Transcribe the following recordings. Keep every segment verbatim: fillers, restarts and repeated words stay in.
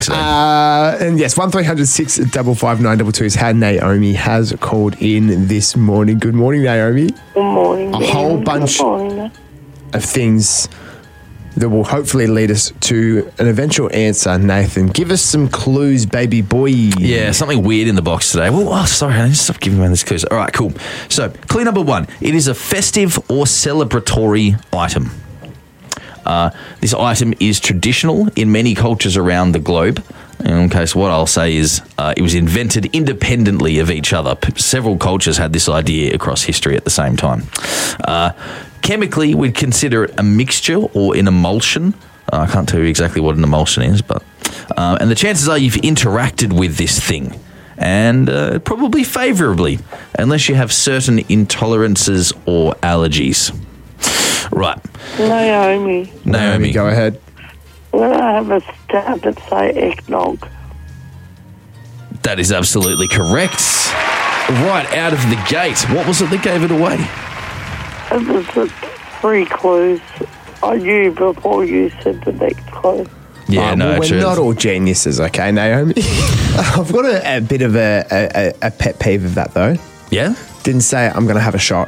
Uh, and yes, one three hundred six five five nine two two is how Naomi has called in this morning. Good morning, Naomi. Good morning. A Dan. whole bunch Good morning. of things that will hopefully lead us to an eventual answer. Nathan, give us some clues, baby boy. Yeah, something weird in the box today. Well, oh, sorry, I need to stop giving me these clues. All right, cool. So, clue number one. It is a festive or celebratory item. Uh, this item is traditional in many cultures around the globe. In case what I'll say is uh, it was invented independently of each other. P- several cultures had this idea across history at the same time. Uh, chemically, we'd consider it a mixture or an emulsion. Uh, I can't tell you exactly what an emulsion is, but uh, and the chances are you've interacted with this thing, and uh, probably favourably, unless you have certain intolerances or allergies. Right. Naomi. Naomi, go ahead. I'm going to have a stab at say eggnog. That is absolutely correct. Right out of the gate. What was it that gave it away? It was the three clues. I knew before you said the next clue. Yeah, Uh, no, well, we're actually, not all geniuses, okay, Naomi? I've got a, a bit of a, a, a pet peeve of that, though. Yeah? Didn't say I'm going to have a shot.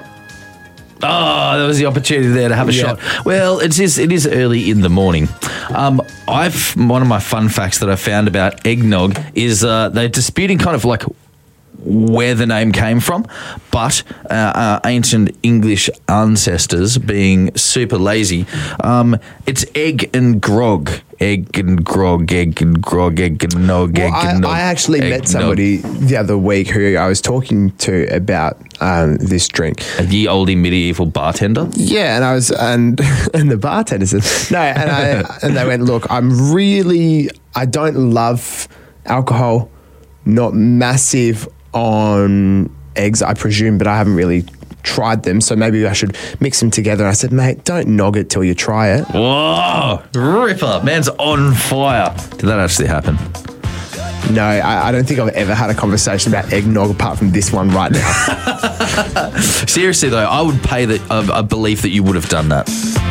Oh, there was the opportunity there to have a Yeah. shot. Well, it is it is early in the morning. Um, I've one of my fun facts that I found about eggnog is uh, they're disputing kind of like where the name came from, but uh, our ancient English ancestors being super lazy, um, it's egg and grog, egg and grog, egg and grog, egg and nog, Well, egg I, and nog. I actually egg, met somebody the other week who I was talking to about um, this drink. nog. The oldie medieval bartender. Yeah, and I was and and the bartender said no, and I and they went, look, I'm really I don't love alcohol, not massive on eggs, I presume, but I haven't really tried them, so maybe I should mix them together. And I said, mate, don't nog it till you try it. Whoa, ripper, man's on fire. Did that actually happen? No, I, I don't think I've ever had a conversation about eggnog apart from this one right now. Seriously though, I would pay the, a, a belief that you would have done that.